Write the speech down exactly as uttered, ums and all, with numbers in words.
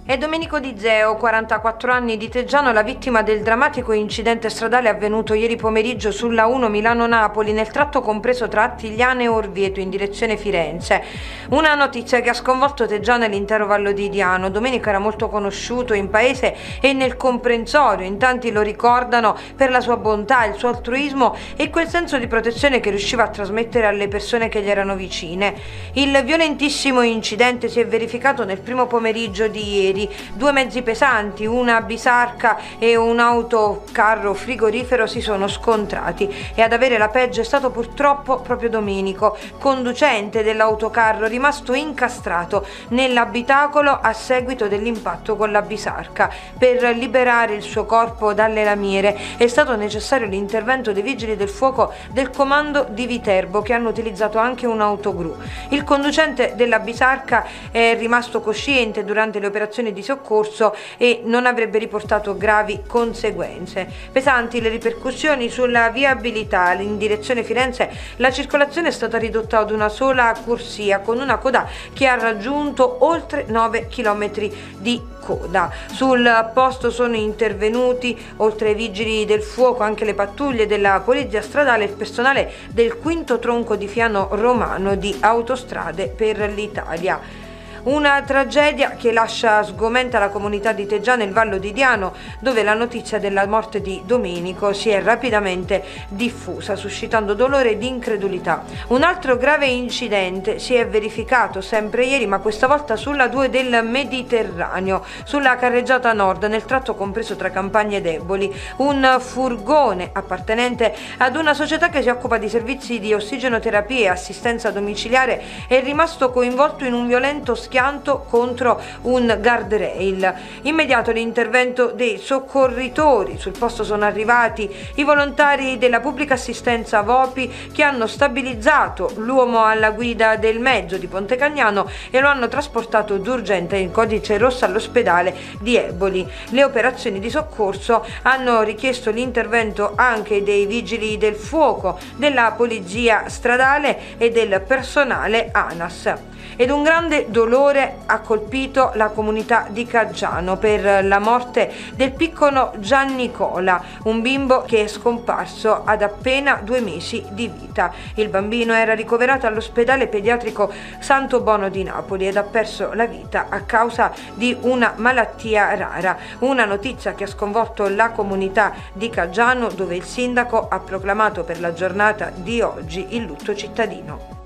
È Domenico Di Zeo, quarantaquattro anni, di Teggiano, la vittima del drammatico incidente stradale avvenuto ieri pomeriggio sulla uno Milano-Napoli nel tratto compreso tra Attigliane e Orvieto in direzione Firenze. Una notizia che ha sconvolto Teggiano e l'intero Vallo di Diano. Domenico era molto conosciuto in paese e nel comprensorio, in tanti lo ricordano per la sua bontà, il suo altruismo e quel senso di protezione che riusciva a trasmettere alle persone che gli erano vicine. Il violentissimo incidente si è verificato nel primo pomeriggio di ieri. Due mezzi pesanti, una bisarca e un autocarro frigorifero si sono scontrati e ad avere la peggio è stato purtroppo proprio Domenico, conducente dell'autocarro, rimasto incastrato nell'abitacolo a seguito dell'impatto con la bisarca. Per liberare il suo corpo dalle lamiere è stato necessario l'intervento dei vigili del fuoco del comando di Viterbo, che hanno utilizzato anche un autogru. Il conducente della bisarca è rimasto cosciente durante le operazioni di soccorso e non avrebbe riportato gravi conseguenze. Pesanti le ripercussioni sulla viabilità. In direzione Firenze la circolazione è stata ridotta ad una sola corsia, con una coda che ha raggiunto oltre nove chilometri di coda. Sul posto sono intervenuti, oltre ai vigili del fuoco, anche le pattuglie della polizia stradale e il personale del quinto tronco di Fiano Romano di Autostrade per l'Italia. Una tragedia che lascia sgomenta la comunità di Teggiano e il Vallo di Diano, dove la notizia della morte di Domenico si è rapidamente diffusa, suscitando dolore ed incredulità. Un altro grave incidente si è verificato sempre ieri, ma questa volta sulla due del Mediterraneo, sulla carreggiata nord, nel tratto compreso tra Campagna ed Eboli. Un furgone appartenente ad una società che si occupa di servizi di ossigenoterapia e assistenza domiciliare è rimasto coinvolto in un violento schianto contro un guardrail. Immediato l'intervento dei soccorritori. Sul posto sono arrivati i volontari della pubblica assistenza V O P I, che hanno stabilizzato l'uomo alla guida del mezzo di Ponte Cagnano e lo hanno trasportato d'urgenza in codice rosso all'ospedale di Eboli. Le operazioni di soccorso hanno richiesto l'intervento anche dei vigili del fuoco, della polizia stradale e del personale ANAS. Ed un grande dolore ha colpito la comunità di Caggiano per la morte del piccolo Giannicola, un bimbo che è scomparso ad appena due mesi di vita. Il bambino era ricoverato all'ospedale pediatrico Santo Bono di Napoli ed ha perso la vita a causa di una malattia rara. Una notizia che ha sconvolto la comunità di Caggiano, dove il sindaco ha proclamato per la giornata di oggi il lutto cittadino.